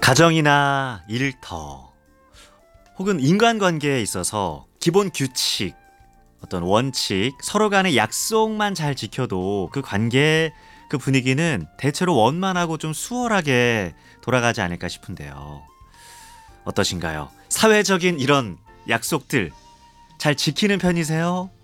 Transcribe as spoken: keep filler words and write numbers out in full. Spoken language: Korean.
가정이나 일터 혹은 인간관계에 있어서 기본 규칙, 어떤 원칙, 서로 간의 약속만 잘 지켜도 그 관계, 그 분위기는 대체로 원만하고 좀 수월하게 돌아가지 않을까 싶은데요. 어떠신가요? 사회적인 이런 약속들 잘 지키는 편이세요?